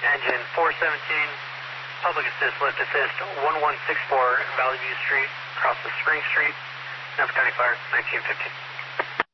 engine 417, public assist, lift assist, 1164 Valley View Street, across the Spring Street, Napa County Fire, 1915.